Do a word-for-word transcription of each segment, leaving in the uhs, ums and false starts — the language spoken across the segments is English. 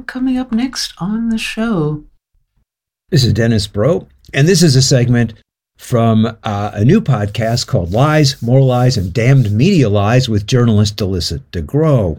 coming up next on the show. This is Dennis Bro, and this is a segment from uh, a new podcast called Lies, More Lies, and Damned Media Lies with journalist Alyssa DeGrow.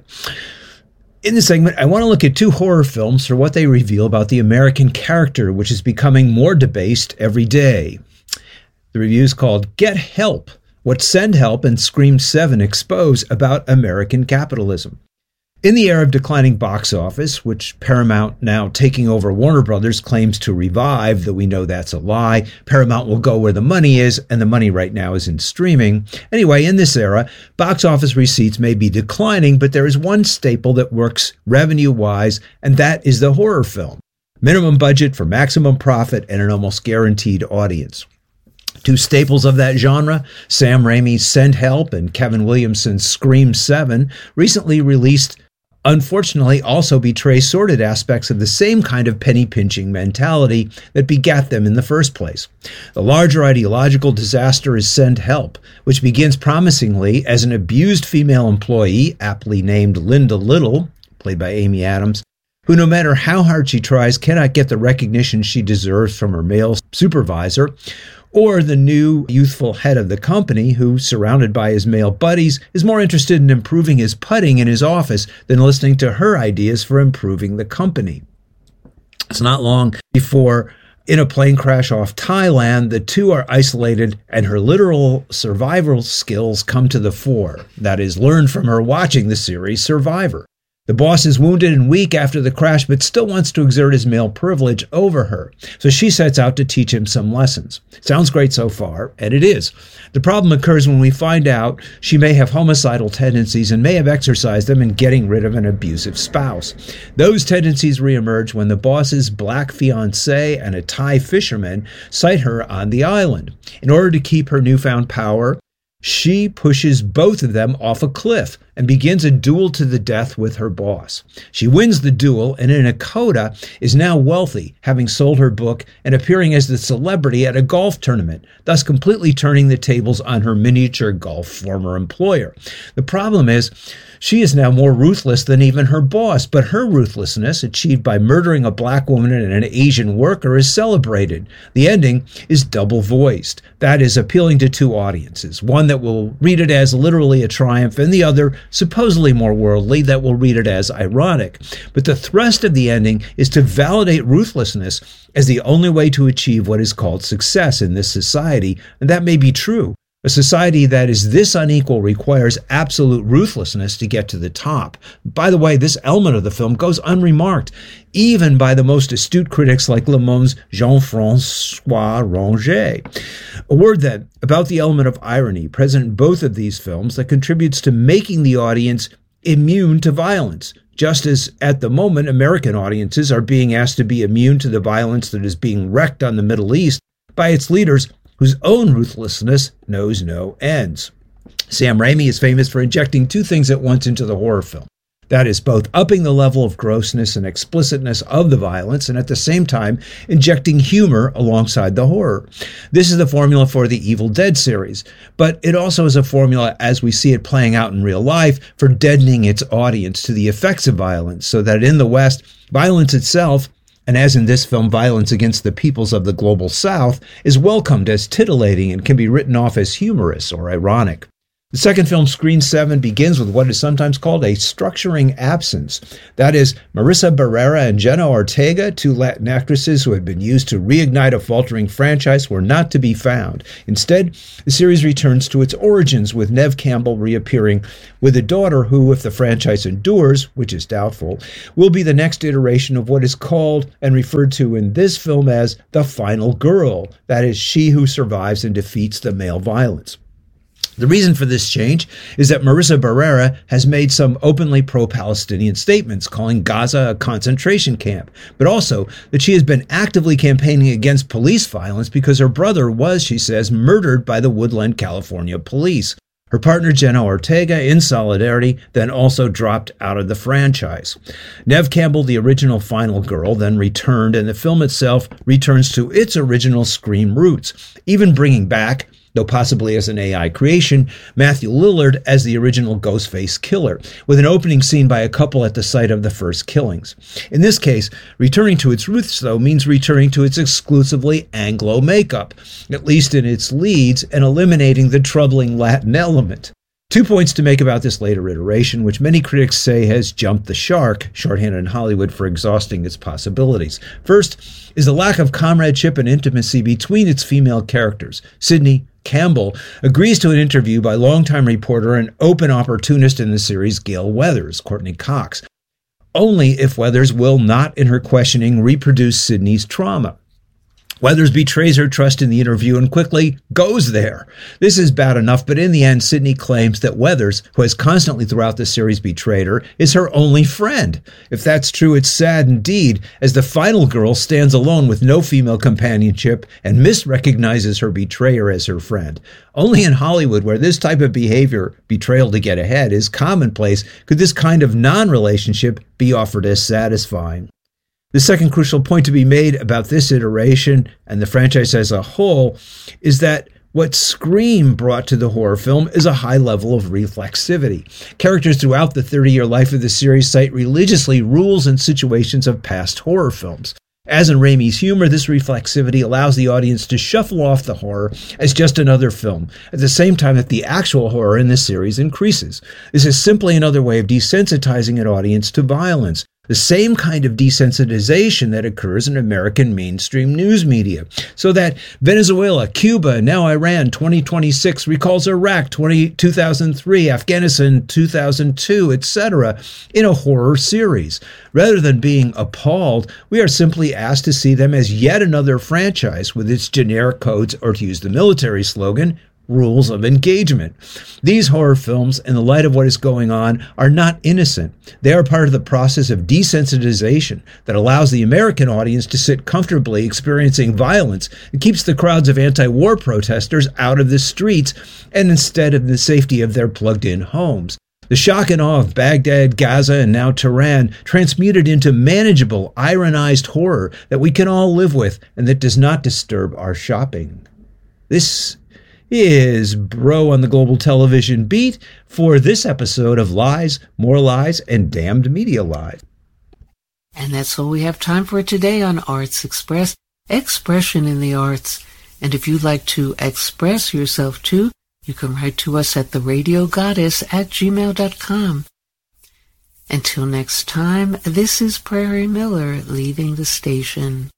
In this segment, I want to look at two horror films for what they reveal about the American character, which is becoming more debased every day. The review is called Get Help, What Send Help and Scream seven Expose About American Capitalism. In the era of declining box office, which Paramount, now taking over Warner Brothers, claims to revive, though we know that's a lie, Paramount will go where the money is, and the money right now is in streaming. Anyway, in this era, box office receipts may be declining, but there is one staple that works revenue-wise, and that is the horror film. Minimum budget for maximum profit and an almost guaranteed audience. Two staples of that genre, Sam Raimi's Send Help and Kevin Williamson's Scream seven, recently released, unfortunately also betray sordid aspects of the same kind of penny-pinching mentality that begat them in the first place. The larger ideological disaster is Send Help, which begins promisingly as an abused female employee, aptly named Linda Little, played by Amy Adams, who no matter how hard she tries cannot get the recognition she deserves from her male supervisor, or the new youthful head of the company who, surrounded by his male buddies, is more interested in improving his putting in his office than listening to her ideas for improving the company. It's not long before, in a plane crash off Thailand, the two are isolated and her literal survival skills come to the fore. That is, learned from her watching the series Survivor. The boss is wounded and weak after the crash, but still wants to exert his male privilege over her. So she sets out to teach him some lessons. Sounds great so far, and it is. The problem occurs when we find out she may have homicidal tendencies and may have exercised them in getting rid of an abusive spouse. Those tendencies reemerge when the boss's black fiancé and a Thai fisherman sight her on the island. In order to keep her newfound power, she pushes both of them off a cliff and begins a duel to the death with her boss. She wins the duel and in a coda is now wealthy, having sold her book and appearing as the celebrity at a golf tournament, thus completely turning the tables on her miniature golf former employer. The problem is, she is now more ruthless than even her boss, but her ruthlessness, achieved by murdering a black woman and an Asian worker, is celebrated. The ending is double-voiced. That is, appealing to two audiences, one that will read it as literally a triumph, and the other, supposedly more worldly, that will read it as ironic. But the thrust of the ending is to validate ruthlessness as the only way to achieve what is called success in this society, and that may be true. A society that is this unequal requires absolute ruthlessness to get to the top. By the way, this element of the film goes unremarked, even by the most astute critics like Le Monde's Jean-François Ranger. A word then about the element of irony present in both of these films that contributes to making the audience immune to violence, just as at the moment American audiences are being asked to be immune to the violence that is being wreaked on the Middle East by its leaders whose own ruthlessness knows no ends. Sam Raimi is famous for injecting two things at once into the horror film. That is, both upping the level of grossness and explicitness of the violence and at the same time injecting humor alongside the horror. This is the formula for the Evil Dead series, but it also is a formula, as we see it playing out in real life, for deadening its audience to the effects of violence, so that in the West, violence itself, and as in this film, violence against the peoples of the global South, is welcomed as titillating and can be written off as humorous or ironic. The second film, Scream seven, begins with what is sometimes called a structuring absence. That is, Marissa Barrera and Jenna Ortega, two Latin actresses who had been used to reignite a faltering franchise, were not to be found. Instead, the series returns to its origins, with Neve Campbell reappearing with a daughter who, if the franchise endures, which is doubtful, will be the next iteration of what is called and referred to in this film as the final girl. That is, she who survives and defeats the male violence. The reason for this change is that Marissa Barrera has made some openly pro-Palestinian statements, calling Gaza a concentration camp, but also that she has been actively campaigning against police violence because her brother was, she says, murdered by the Woodland, California police. Her partner, Jenna Ortega, in solidarity, then also dropped out of the franchise. Neve Campbell, the original final girl, then returned, and the film itself returns to its original Scream roots, even bringing back though possibly as an A I creation, Matthew Lillard as the original Ghostface killer, with an opening scene by a couple at the site of the first killings. In this case, returning to its roots, though, means returning to its exclusively Anglo makeup, at least in its leads, and eliminating the troubling Latin element. Two points to make about this later iteration, which many critics say has jumped the shark, shorthand in Hollywood for exhausting its possibilities. First is the lack of comradeship and intimacy between its female characters. Sidney Campbell agrees to an interview by longtime reporter and open opportunist in the series Gale Weathers, Courtney Cox, only if Weathers will not, in her questioning, reproduce Sidney's trauma. Weathers betrays her trust in the interview and quickly goes there. This is bad enough, but in the end, Sidney claims that Weathers, who has constantly throughout the series betrayed her, is her only friend. If that's true, it's sad indeed, as the final girl stands alone with no female companionship and misrecognizes her betrayer as her friend. Only in Hollywood, where this type of behavior, betrayal to get ahead, is commonplace, could this kind of non-relationship be offered as satisfying. The second crucial point to be made about this iteration and the franchise as a whole is that what Scream brought to the horror film is a high level of reflexivity. Characters throughout the thirty-year life of the series cite religiously rules and situations of past horror films. As in Raimi's humor, this reflexivity allows the audience to shuffle off the horror as just another film, at the same time that the actual horror in this series increases. This is simply another way of desensitizing an audience to violence, the same kind of desensitization that occurs in American mainstream news media, so that Venezuela, Cuba, now Iran twenty twenty-six recalls Iraq two thousand three, Afghanistan two thousand two, et cetera, in a horror series. Rather than being appalled, we are simply asked to see them as yet another franchise with its generic codes, or to use the military slogan, rules of engagement. These horror films, in the light of what is going on, are not innocent. They are part of the process of desensitization that allows the American audience to sit comfortably experiencing violence and keeps the crowds of anti-war protesters out of the streets and instead of the safety of their plugged-in homes. The shock and awe of Baghdad, Gaza, and now Tehran transmuted into manageable, ironized horror that we can all live with and that does not disturb our shopping. This is Bro on the Global Television Beat for this episode of Lies, More Lies, and Damned Media Live. And that's all we have time for today on Arts Express, expression in the arts. And if you'd like to express yourself too, you can write to us at the radio goddess at gmail dot com. Until next time, this is Prairie Miller leaving the station.